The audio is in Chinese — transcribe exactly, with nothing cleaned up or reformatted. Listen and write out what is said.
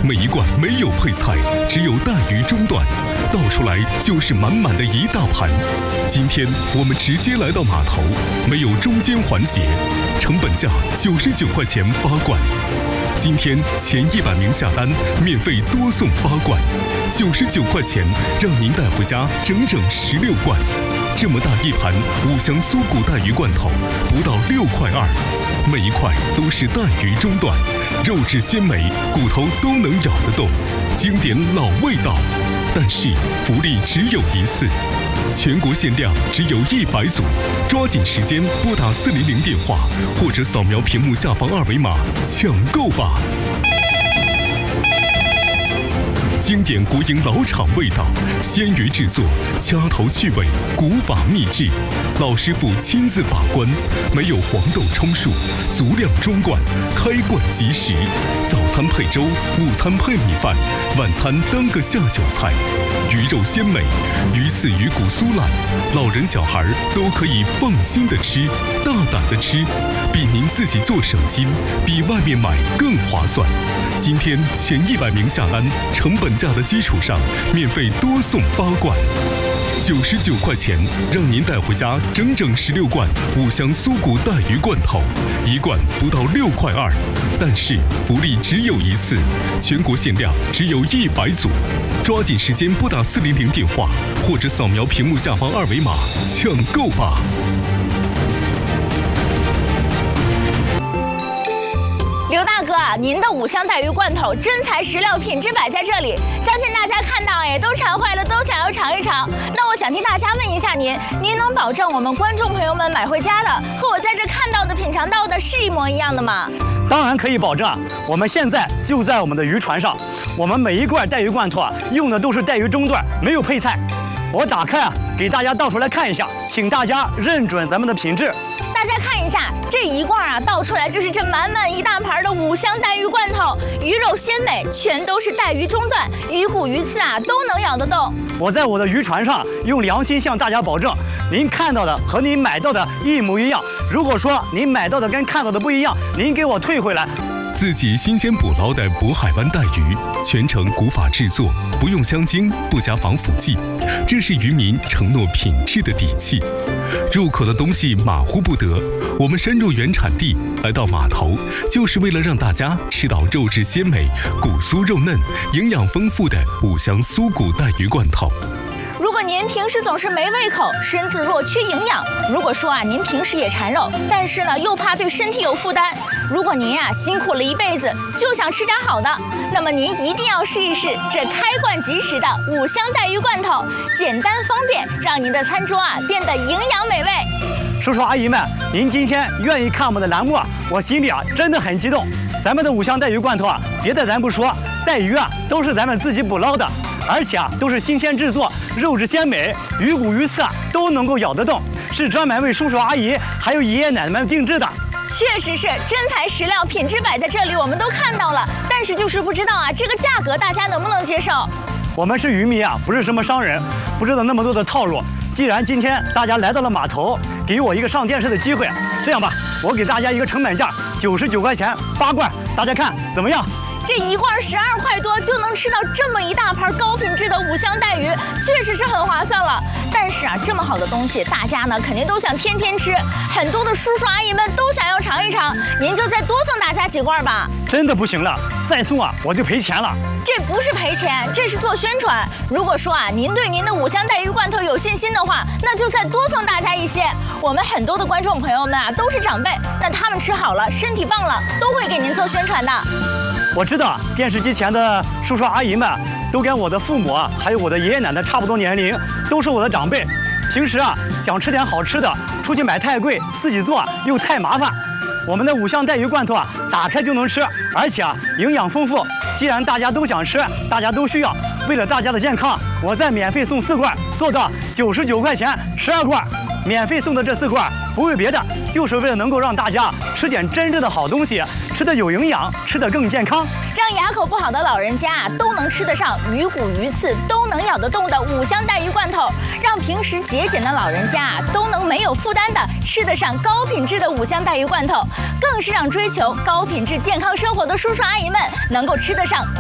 每一罐没有配菜，只有带鱼中段，倒出来就是满满的一大盘。今天我们直接来到码头，没有中间环节，成本价九十九块钱八罐。今天前一百名下单，免费多送八罐，九十九块钱让您带回家整整十六罐。这么大一盘五香酥骨带鱼罐头，不到六块二，每一块都是带鱼中段，肉质鲜美，骨头都能咬得动，经典老味道。但是福利只有一次，全国限量只有一百组，抓紧时间拨打四零零电话，或者扫描屏幕下方二维码抢购吧。经典国营老厂味道，鲜鱼制作，掐头去尾，古法秘制，老师傅亲自把关，没有黄豆充数，足量中罐，开罐即食。早餐配粥，午餐配米饭，晚餐当个下酒菜。鱼肉鲜美，鱼刺鱼骨酥烂，老人小孩都可以放心的吃，大胆的吃，比您自己做省心，比外面买更划算。今天前一百名下单，成本价的基础上，免费多送八罐，九十九块钱让您带回家整整十六罐五香酥骨带鱼罐头，一罐不到六块二。但是福利只有一次，全国限量只有一百组，抓紧时间拨打四零零电话，或者扫描屏幕下方二维码抢购吧。 刘大哥啊，您的五香带鱼罐头真材实料，品质摆在这里，相信大家看到哎都馋坏了，都想要尝一尝。那我想替大家问一下您，您能保证我们观众朋友们买回家的和我在这看到的、品尝到的是一模一样的吗？ 当然可以保证啊！我们现在就在我们的渔船上，我们每一罐带鱼罐头啊，用的都是带鱼中段，没有配菜。我打开啊，给大家倒出来看一下，请大家认准咱们的品质。 大家看一下，这一罐啊倒出来就是这满满一大盘的五香带鱼罐头，鱼肉鲜美，全都是带鱼中段，鱼骨鱼刺啊都能咬得动。 我在我的渔船上用良心向大家保证，您看到的和您买到的一模一样。如果说您买到的跟看到的不一样，您给我退回来。 自己新鲜捕捞的渤海湾带鱼，全程古法制作，不用香精，不加防腐剂，这是渔民承诺品质的底气。入口的东西马虎不得，我们深入原产地，来到码头，就是为了让大家吃到肉质鲜美、骨酥肉嫩、营养丰富的五香酥骨带鱼罐头。 如果您平时总是没胃口，身子弱缺营养；如果说啊您平时也馋肉，但是呢又怕对身体有负担；如果您呀、啊、辛苦了一辈子，就想吃点好的，那么您一定要试一试这开罐即食的五香带鱼罐头，简单方便，让您的餐桌啊变得营养美味。 叔叔阿姨们，您今天愿意看我们的栏目啊，我心里啊真的很激动。咱们的五香带鱼罐头啊，别的咱不说，带鱼啊都是咱们自己捕捞的。而且啊，都是新鲜制作，肉质鲜美，鱼骨鱼刺啊都能够咬得动，是专门为叔叔阿姨还有爷爷奶奶们定制的。 确实是真材实料，品质摆在这里，我们都看到了。但是就是不知道啊，这个价格大家能不能接受？ 我们是渔民啊，不是什么商人，不知道那么多的套路。既然今天大家来到了码头，给我一个上电视的机会，这样吧，我给大家一个成本价，九十九块钱八罐，大家看怎么样？ 这一罐十二块多就能吃到这么一大盘高品质的五香带鱼，确实是很划算了。但是啊，这么好的东西，大家呢肯定都想天天吃，很多的叔叔阿姨们都想要尝一尝。您就再多送大家几罐吧。 真的不行了，再送啊我就赔钱了。 这不是赔钱，这是做宣传。如果说啊您对您的五香带鱼罐头有信心的话，那就再多送大家一些。我们很多的观众朋友们啊都是长辈，那他们吃好了，身体棒了，都会给您做宣传的。 我知道电视机前的叔叔阿姨们都跟我的父母啊，还有我的爷爷奶奶差不多年龄，都是我的长辈。平时啊想吃点好吃的，出去买太贵，自己做又太麻烦。我们的五香带鱼罐头啊，打开就能吃，而且啊营养丰富。既然大家都想吃，大家都需要，为了大家的健康，我再免费送四罐，做到九十九块钱十二罐。免费送的这四罐不为别的，就是为了能够让大家吃点真正的好东西，吃得有营养，吃得更健康， 让牙口不好的老人家啊都能吃得上鱼骨鱼刺都能咬得动的五香带鱼罐头，让平时节俭的老人家啊都能没有负担的吃得上高品质的五香带鱼罐头，更是让追求高品质健康生活的叔叔阿姨们能够吃得上